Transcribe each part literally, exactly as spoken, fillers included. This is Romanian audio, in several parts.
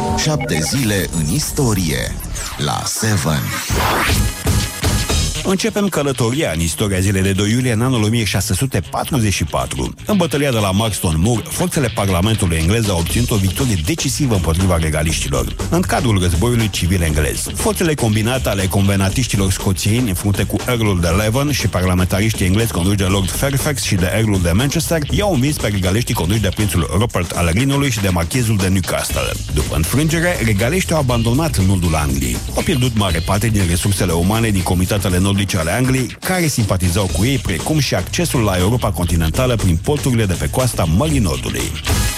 Șapte zile în istorie la Seven. Începem călătoria în istoria zilei de doi iulie în anul o mie șase sute patruzeci și patru. În bătălia de la Marston Moor, forțele Parlamentului englez au obținut o victorie decisivă împotriva regaliștilor, în cadrul războiului civil englez. Forțele combinate ale convenatiștilor scoțieni, în frunte cu Earlul de Leven și parlamentariștii englezi conduși de Lord Fairfax și de Earlul de Manchester, i-au învins pe regaliștii conduși de prințul Rupert al Rhinului și de marchezul de Newcastle. După înfrângere, regaliștii au abandonat nordul Angliei. Au pierdut mare parte din resursele umane din comitatele nordice ale Angliei, care simpatizau cu ei, precum și accesul la Europa continentală prin porturile de pe coasta Mării Nordului.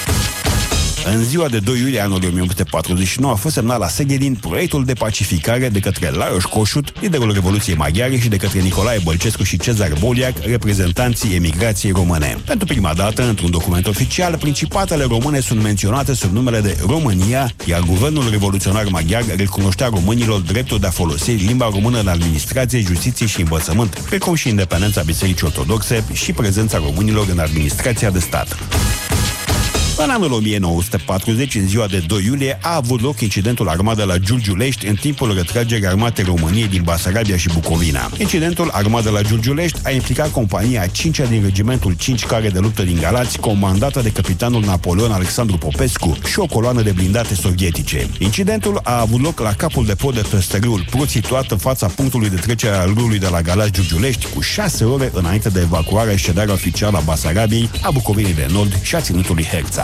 În ziua de doi iulie anului o mie opt sute patruzeci și nouă a fost semnat la Szegedin proiectul de pacificare de către Lajos Kossuth, liderul Revoluției Maghiare, și de către Nicolae Bălcescu și Cezar Boliac, reprezentanții emigrației române. Pentru prima dată, într-un document oficial, principatele române sunt menționate sub numele de România, iar guvernul revoluționar maghiar recunoștea românilor dreptul de a folosi limba română în administrație, justiție și învățământ, precum și independența Bisericii Ortodoxe și prezența românilor în administrația de stat. În anul o mie nouă sute patruzeci, în ziua de doi iulie, a avut loc incidentul armat la Giurgiulești în timpul retragerii armatei României din Basarabia și Bucovina. Incidentul armat la Giurgiulești a implicat compania a cincea din regimentul cinci care de luptă din Galați, comandată de capitanul Napoleon Alexandru Popescu și o coloană de blindate sovietice. Incidentul a avut loc la capul de pod de pe râul Prut, situat în fața punctului de trecere al râului de la Galați-Giurgiulești, cu șase ore înainte de evacuarea și șederea oficială a Basarabiei, a Bucovinei de Nord și a Ținutului Herța.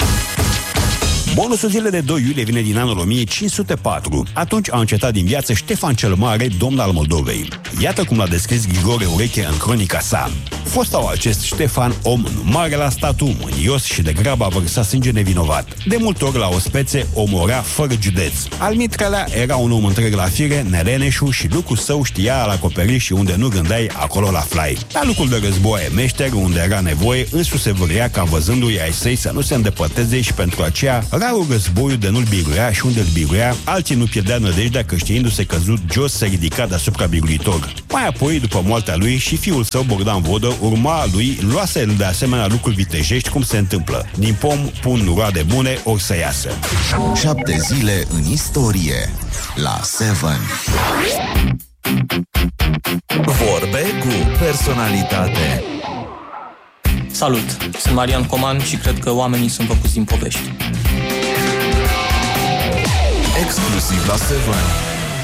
Bonusul zilei de doi iulie vine din anul o mie cinci sute patru. Atunci a încetat din viață Ștefan cel Mare, domn al Moldovei. Iată cum l-a descris Grigore Ureche în cronica sa. Fostau acest Ștefan, om mare la statul, mânios și de grabă a vărsat sânge nevinovat. De multe ori la ospețe omorea fără județ. Almitrelea era un om întreg la fire, neleneșu și lucrul său știa al acoperiș și unde nu gândeai, acolo la flai. La lucrul de război meșter, unde era nevoie, însuși se vâria ca văzându-i ai săi să nu se îndepărteze și pentru aceea rarul războiul de nu-l biruia și unde îl biruia, alții nu pierdea nădejdea că știindu-se căzut jos se ridica deasupra biruitor. Mai apoi, după moartea lui, și fiul său, Bogdan Vodă, urma lui, luase el de asemenea lucruri vitejești, cum se întâmplă. Din pom pun roade bune, ori să iasă. Șapte zile în istorie la Seven. Vorbe cu personalitate. Salut! Sunt Marian Coman și cred că oamenii sunt făcuți din povești. Exclusiv la Seven.